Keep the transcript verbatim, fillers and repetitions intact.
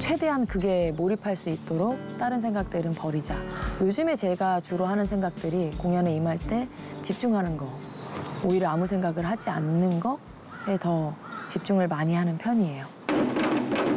최대한 그게 몰입할 수 있도록 다른 생각들은 버리자. 요즘에 제가 주로 하는 생각들이 공연에 임할 때 집중하는 거, 오히려 아무 생각을 하지 않는 거에 더 집중을 많이 하는 편이에요.